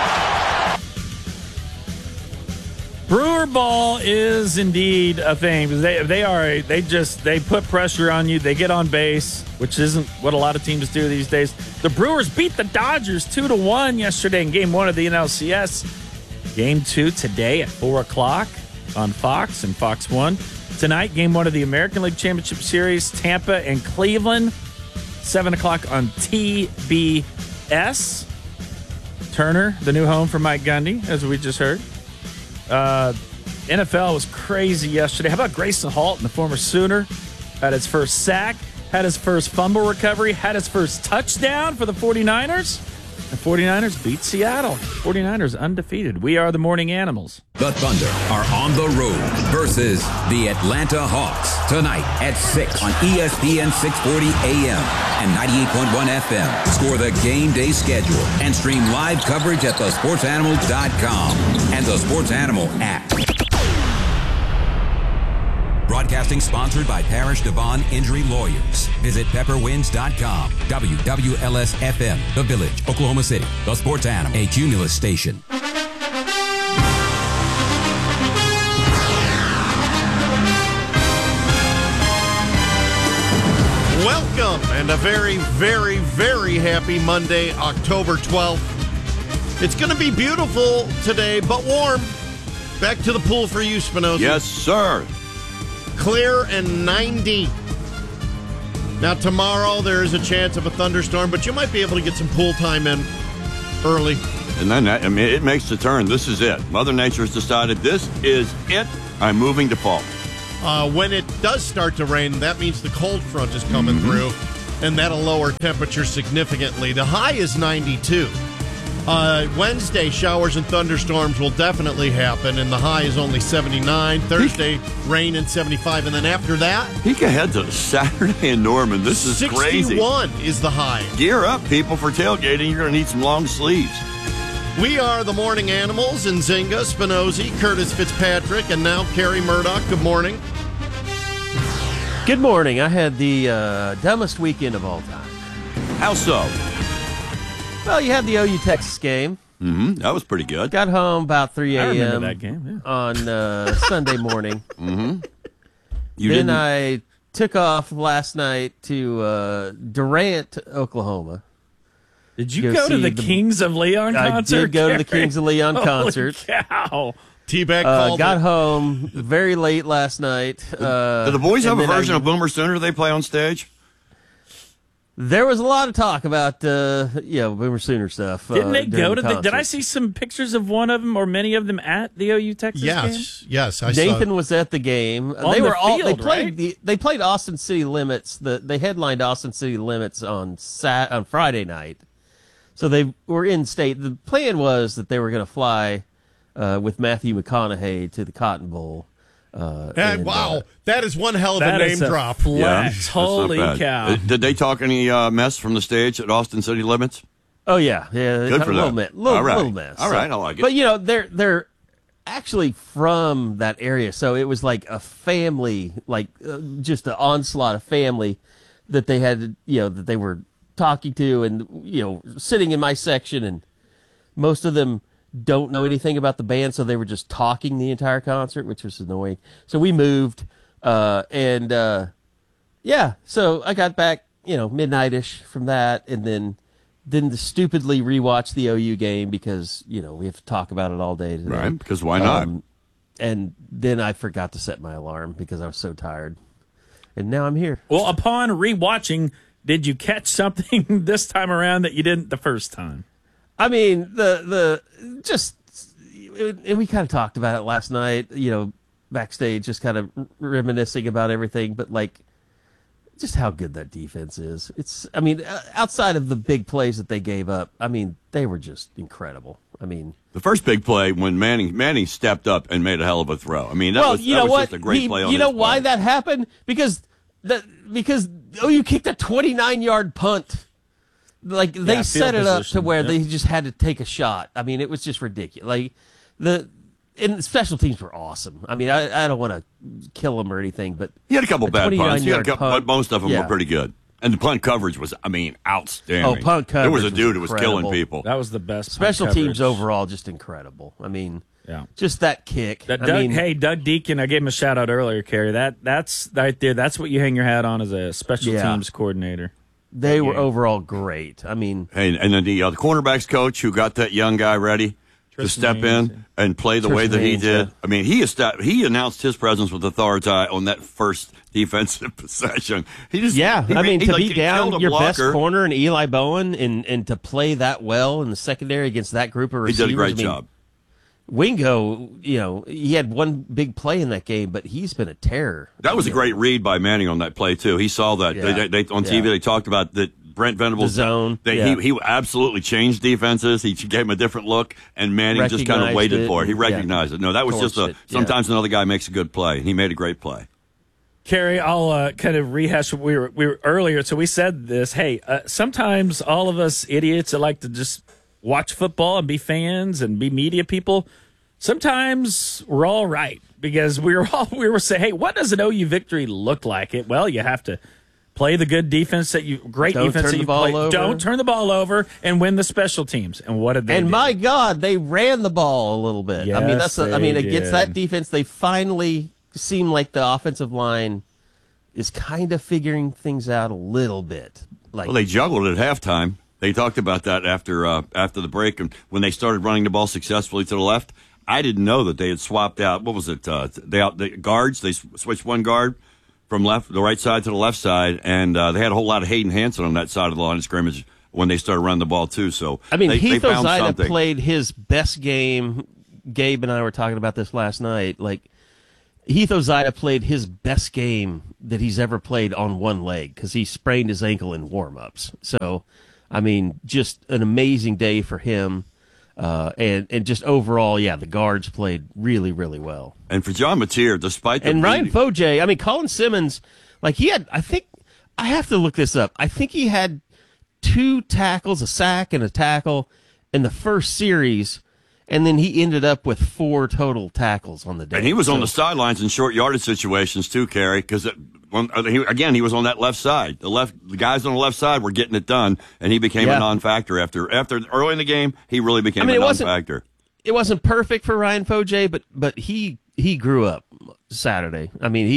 there. Brewer ball is indeed a thing. They put pressure on you. They get on base, which isn't what a lot of teams do these days. The Brewers beat the Dodgers 2-1 yesterday in Game 1 of the NLCS. Game 2 today at 4 o'clock on Fox and Fox 1. Tonight, Game 1 of the American League Championship Series, Tampa and Cleveland, 7 o'clock on TBS. Turner, the new home for Mike Gundy, as we just heard. NFL was crazy yesterday. How about Grayson Halton, the former Sooner, had his first sack, had his first fumble recovery, had his first touchdown for the 49ers. The 49ers beat Seattle. 49ers undefeated. We are the Morning Animals. The Thunder are on the road versus the Atlanta Hawks tonight at 6 on ESPN 640 AM and 98.1 FM. Score the game day schedule and stream live coverage at thesportsanimal.com and the Sports Animal app. Broadcast Broadcasting sponsored by Parish Devon Injury Lawyers. Visit pepperwinds.com. WWLS-FM, The Village, Oklahoma City. The Sports Animal, a Cumulus station. Welcome, and a very, very, very happy Monday, October 12th. It's going to be beautiful today, but warm. Back to the pool for you, Spinoza. Yes, sir. Clear and 90. Now, tomorrow there is a chance of a thunderstorm, but you might be able to get some pool time in early. And then it makes the turn. This is it. Mother Nature has decided this is it. I'm moving to fall. When it does start to rain, that means the cold front is coming through, and that'll lower temperature significantly. The high is 92. Wednesday, showers and thunderstorms will definitely happen, and the high is only 79. Thursday, rain and 75, and then after that... Peek ahead to Saturday in Norman. This is 61 crazy. 61 is the high. Gear up, people, for tailgating. You're going to need some long sleeves. We are the Morning Animals, and Nzinga, Spinozzi, Curtis Fitzpatrick, and now Carrie Murdoch. Good morning. Good morning. I had the dumbest weekend of all time. How so? Well, you had the OU Texas game. That was pretty good. Got home about 3 a.m. I remember that game, yeah. On Sunday morning. Then I took off last night to Durant, Oklahoma. Did you go to the Kings of Leon concert? I did go to the Kings of Leon concert. Holy cow. T-Bag called got home very late last night. Do the boys have a version of Boomer Sooner they play on stage? There was a lot of talk about, Boomer Sooner stuff. Didn't they go to the did I see some pictures of one of them or many of them at the OU Texas game? Yes. Nathan was at the game. On they were the all field, they played right? They played Austin City Limits. They headlined Austin City Limits on Friday night. So they were in state. The plan was that they were going to fly with Matthew McConaughey to the Cotton Bowl. Wow, that is one hell of a name drop. Flex. Holy cow. Did they talk any mess from the stage at Austin City Limits? Oh, yeah. Good for them. Little mess. All right, I like it. But, they're actually from that area. So it was like a family, just an onslaught of family that they had, that they were talking to and, sitting in my section. And most of them don't know anything about the band, so they were just talking the entire concert, which was annoying. So we moved, so I got back, midnight-ish from that, and then stupidly rewatch the OU game because, we have to talk about it all day today. Right, because why not? And then I forgot to set my alarm because I was so tired. And now I'm here. Well, upon rewatching, did you catch something this time around that you didn't the first time? I mean, and we kind of talked about it last night, backstage, just kind of reminiscing about everything, but just how good that defense is. Outside of the big plays that they gave up, they were just incredible. The first big play when Manning stepped up and made a hell of a throw. That was just a great play on his why part. that happened? Because OU kicked a 29-yard punt. They set it up to where they just had to take a shot. It was just ridiculous. And special teams were awesome. I don't want to kill them or anything, but He had a couple bad punts. But most of them yeah. were pretty good. And the punt coverage was, outstanding. Oh, punt coverage There was a dude who was incredible. killing people. That was the best. Special punt teams coverage. overall just incredible. Yeah. Just that kick. Doug Deacon, I gave him a shout out earlier, Kerry. That's right there. That's what you hang your hat on as a special teams coordinator. They were overall great. Hey, and then the cornerbacks coach who got that young guy ready to step in and play the way that he did. He announced his presence with authority on that first defensive possession. To be down your best corner in Eli Bowen and to play that well in the secondary against that group of receivers. He did a great job. Wingo, he had one big play in that game, but he's been a terror. That was a great read by Manning on that play, too. He saw that. Yeah. They on TV, they talked about that Brent Venables. The zone. He absolutely changed defenses. He gave him a different look, and Manning just kind of waited for it. He recognized it. No, that was just sometimes another guy makes a good play, and he made a great play. Kerry, I'll kind of rehash what we were earlier. So we said this. Hey, sometimes all of us idiots that like to just watch football and be fans and be media people, sometimes we're all right. because we were saying, hey, what does an OU victory look like? Well, you have to play the good defense defense that you play. Don't turn the ball over and win the special teams. And what did they do? And my God, they ran the ball a little bit. Yes, against that defense, they finally seem like the offensive line is kind of figuring things out a little bit. Well, they juggled at halftime. They talked about that after the break, and when they started running the ball successfully to the left. I didn't know that they had swapped out. What was it? The guards. They switched one guard from the right side to the left side, and they had a whole lot of Hayden Hansen on that side of the line of scrimmage when they started running the ball too. So Heath Ozida played his best game. Gabe and I were talking about this last night. Like Heath Ozida played his best game that he's ever played on one leg because he sprained his ankle in warm-ups. So, just an amazing day for him. And just overall, the guards played really, really well. And for John Mateer, despite the Ryan Foje, Colin Simmons, he had, I think, I have to look this up. I think he had 2 tackles, a sack and a tackle in the first series, and then he ended up with 4 total tackles on the day. And he was on the sidelines in short yardage situations too, Kerry, because he was on that left side. The guys on the left side were getting it done, and he became a non-factor after early in the game. He really became a non-factor. It wasn't perfect for Ryan Foje, but he grew up Saturday.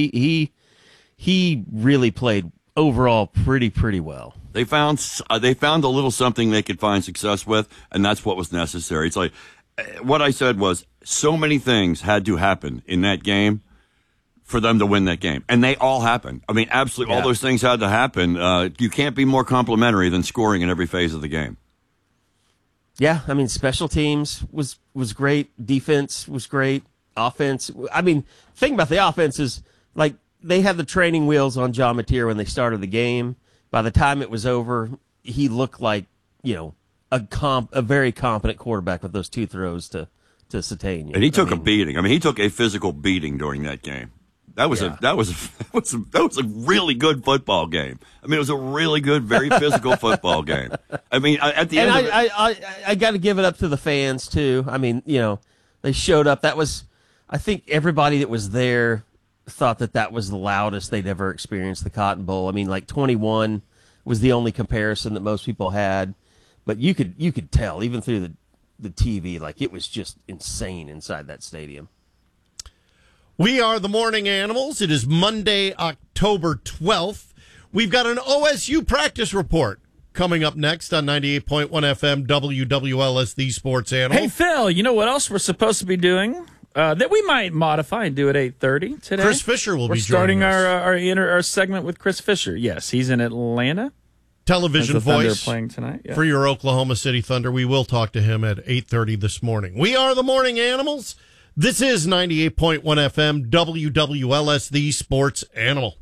He really played overall pretty well. They found a little something they could find success with, and that's what was necessary. It's like what I said was so many things had to happen in that game for them to win that game. And they all happened. Absolutely, all those things had to happen. You can't be more complimentary than scoring in every phase of the game. Yeah, special teams was great. Defense was great. Offense, thing about the offense is, they had the training wheels on John Mateer when they started the game. By the time it was over, he looked like, a very competent quarterback with those 2 throws to Satania. And he took a beating. He took a physical beating during that game. That was a really good football game. It was a really good, very physical football game. At the end of it, I got to give it up to the fans too. They showed up. That was, I think everybody that was there thought that was the loudest they'd ever experienced the Cotton Bowl. 21 was the only comparison that most people had, but you could tell even through the TV, it was just insane inside that stadium. We are the Morning Animals. It is Monday, October 12th. We've got an OSU practice report coming up next on 98.1 FM WWLS, the Sports Animal. Hey, Phil, you know what else we're supposed to be doing? That we might modify and do at 8:30 today. Chris Fisher will be starting joining us. our segment with Chris Fisher. Yes, he's in Atlanta. Television voice playing tonight for your Oklahoma City Thunder. We will talk to him at 8:30 this morning. We are the Morning Animals. This is 98.1 FM WWLS, the Sports Animal.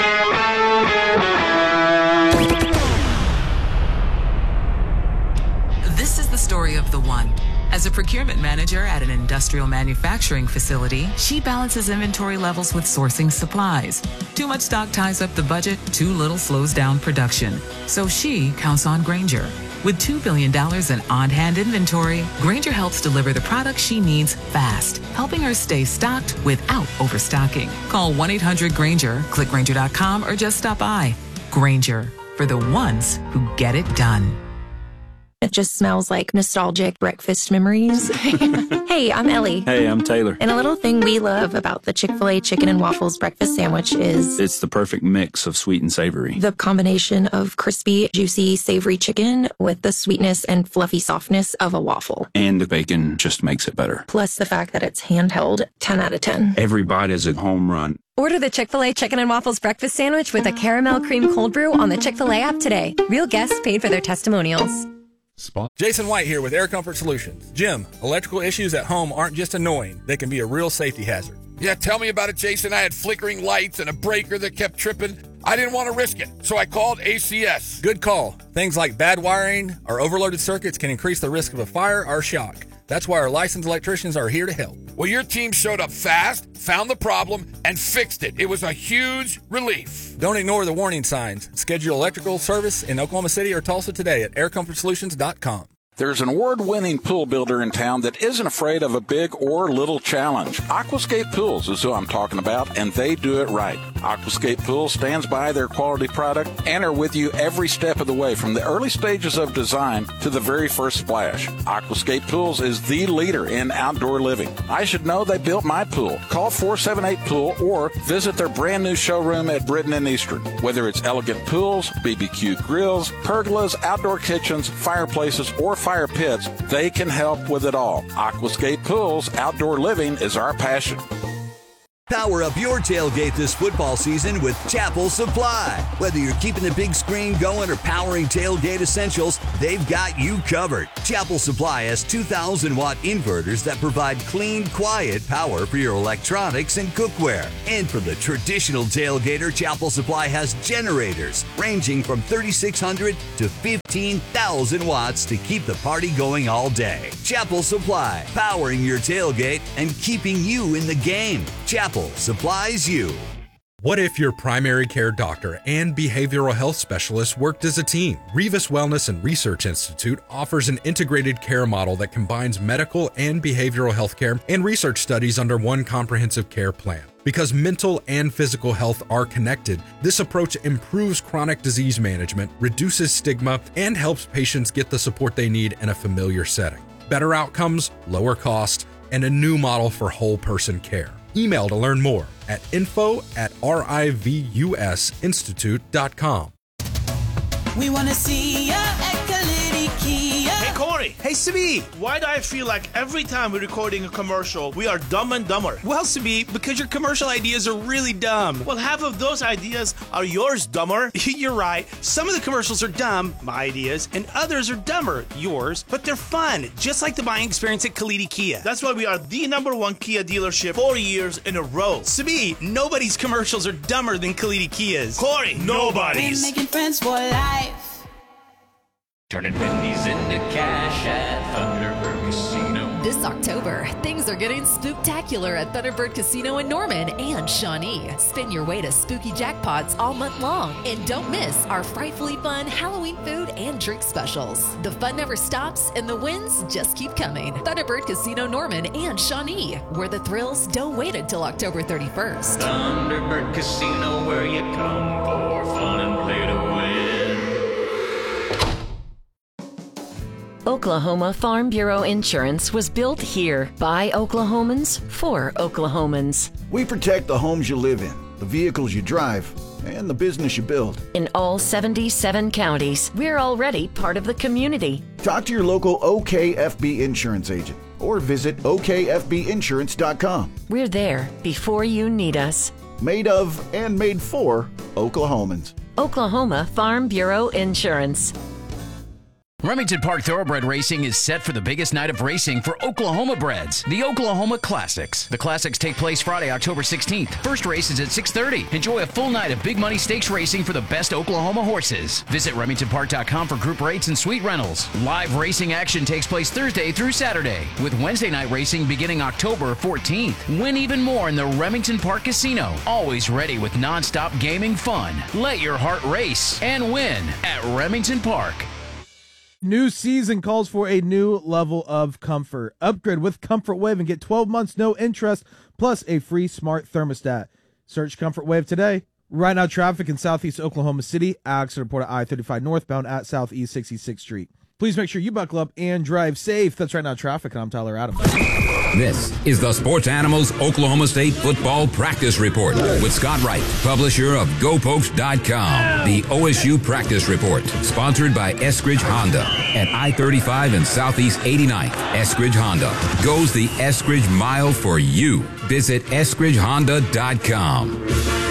This is the story of the one. As a procurement manager at an industrial manufacturing facility, she balances inventory levels with sourcing supplies. Too much stock ties up the budget, too little slows down production. So she counts on Grainger. With $2 billion in on-hand inventory, Grainger helps deliver the products she needs fast, helping her stay stocked without overstocking. Call 1-800-GRAINGER, click Grainger.com, or just stop by. Grainger, for the ones who get it done. It just smells like nostalgic breakfast memories. Hey, I'm Ellie. Hey, I'm Taylor. And a little thing we love about the Chick-fil-A Chicken and Waffles breakfast sandwich is... it's the perfect mix of sweet and savory. The combination of crispy, juicy, savory chicken with the sweetness and fluffy softness of a waffle. And the bacon just makes it better. Plus the fact that it's handheld, 10 out of 10. Every bite is a home run. Order the Chick-fil-A Chicken and Waffles breakfast sandwich with a caramel cream cold brew on the Chick-fil-A app today. Real guests paid for their testimonials. Jason White here with Air Comfort Solutions. Jim, electrical issues at home aren't just annoying. They can be a real safety hazard. Yeah, tell me about it, Jason. I had flickering lights and a breaker that kept tripping. I didn't want to risk it, so I called ACS. Good call. Things like bad wiring or overloaded circuits can increase the risk of a fire or shock. That's why our licensed electricians are here to help. Well, your team showed up fast, found the problem, and fixed it. It was a huge relief. Don't ignore the warning signs. Schedule electrical service in Oklahoma City or Tulsa today at aircomfortsolutions.com. There's an award-winning pool builder in town that isn't afraid of a big or little challenge. Aquascape Pools is who I'm talking about, and they do it right. Aquascape Pools stands by their quality product and are with you every step of the way, from the early stages of design to the very first splash. Aquascape Pools is the leader in outdoor living. I should know, they built my pool. Call 478-POOL or visit their brand new showroom at Britton and Eastern. Whether it's elegant pools, BBQ grills, pergolas, outdoor kitchens, fireplaces, or fire pits, they can help with it all. Aquascape Pools, outdoor living is our passion. Power up your tailgate this football season with Chapel Supply. Whether you're keeping the big screen going or powering tailgate essentials, they've got you covered. Chapel Supply has 2,000-watt inverters that provide clean, quiet power for your electronics and cookware. And for the traditional tailgater, Chapel Supply has generators ranging from 3,600 to 15,000 watts to keep the party going all day. Chapel Supply, powering your tailgate and keeping you in the game. Chapel supplies you. What if your primary care doctor and behavioral health specialist worked as a team? Revis Wellness and Research Institute offers an integrated care model that combines medical and behavioral health care and research studies under one comprehensive care plan. Because mental and physical health are connected, this approach improves chronic disease management, reduces stigma, and helps patients get the support they need in a familiar setting. Better outcomes, lower cost, and a new model for whole person care. Email to learn more at info@rivusinstitute.com. We want to see ya at Kalidi Kia. Hey, Corey. Hey, Sabi. Why do I feel like every time we're recording a commercial, we are dumb and dumber? Well, Sabi, because your commercial ideas are really dumb. Well, half of those ideas are yours, dumber. You're right. Some of the commercials are dumb, my ideas, and others are dumber, yours, but they're fun, just like the buying experience at Kalidi Kia. That's why we are the #1 Kia dealership 4 years in a row. Sabi, nobody's commercials are dumber than Kalidi Kia's. Corey, nobody's. We're making friends for life. Turning pennies into cash at Thunderbird Casino. This October, things are getting spooktacular at Thunderbird Casino in Norman and Shawnee. Spin your way to spooky jackpots all month long. And don't miss our frightfully fun Halloween food and drink specials. The fun never stops and the wins just keep coming. Thunderbird Casino Norman and Shawnee, where the thrills don't wait until October 31st. Thunderbird Casino, where you come for fun and play to win. Oklahoma Farm Bureau Insurance was built here by Oklahomans for Oklahomans. We protect the homes you live in, the vehicles you drive, and the business you build. In all 77 counties, we're already part of the community. Talk to your local OKFB insurance agent or visit okfbinsurance.com. We're there before you need us. Made of and made for Oklahomans. Oklahoma Farm Bureau Insurance. Remington Park Thoroughbred Racing is set for the biggest night of racing for Oklahoma breds, the Oklahoma Classics. The Classics take place Friday, October 16th. First race is at 6:30. Enjoy a full night of big money stakes racing for the best Oklahoma horses. Visit RemingtonPark.com for group rates and suite rentals. Live racing action takes place Thursday through Saturday, with Wednesday night racing beginning October 14th. Win even more in the Remington Park Casino. Always ready with nonstop gaming fun. Let your heart race and win at Remington Park. New season calls for a new level of comfort. Upgrade with Comfort Wave and get 12 months no interest plus a free smart thermostat. Search Comfort Wave today. Right now, traffic in southeast Oklahoma City, accident report at I-35 northbound at southeast 66th Street. Please make sure you buckle up and drive safe. That's Right Now Traffic, and I'm Tyler Adams. This is the Sports Animals Oklahoma State Football Practice Report with Scott Wright, publisher of GoPokes.com. The OSU Practice Report, sponsored by Eskridge Honda at I-35 and Southeast 89th. Eskridge Honda goes the Eskridge mile for you. Visit EskridgeHonda.com.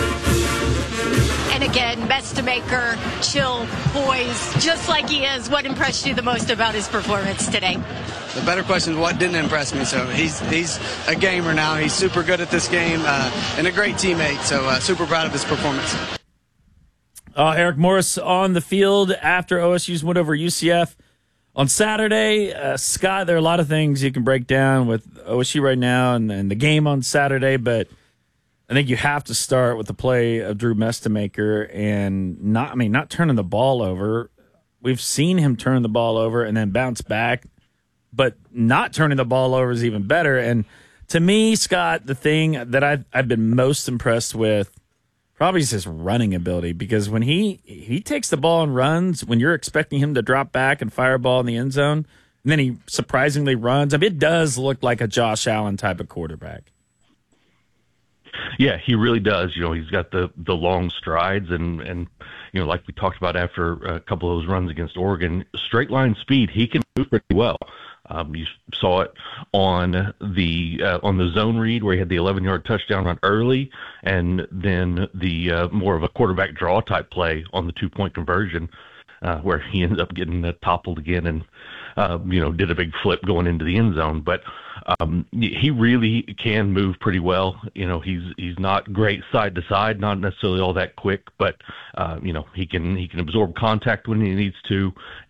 And again, Mestemaker, chill, boys, just like he is. What impressed you the most about his performance today? The better question is what didn't impress me. So he's a gamer now. He's super good at this game and a great teammate. So super proud of his performance. Eric Morris on the field after OSU's win over UCF on Saturday. Scott, there are a lot of things you can break down with OSU right now and the game on Saturday, but I think you have to start with the play of Drew Mestemaker and not turning the ball over. we've seen him turn the ball over and then bounce back, but not turning the ball over is even better. And to me, Scott, the thing that I've been most impressed with probably is his running ability, because when he takes the ball and runs, when you're expecting him to drop back and fire a ball in the end zone, and then he surprisingly runs, I mean, it does look like a Josh Allen type of quarterback. Yeah, he really does. He's got the long strides and like we talked about after a couple of those runs against Oregon, straight line speed, he can move pretty well. You saw it on the zone read where he had the 11-yard touchdown run early, and then the more of a quarterback draw type play on the 2-point conversion where he ended up getting toppled again and did a big flip going into the end zone. But he really can move pretty well. He's not great side to side, not necessarily all that quick, but he can absorb contact when he needs to.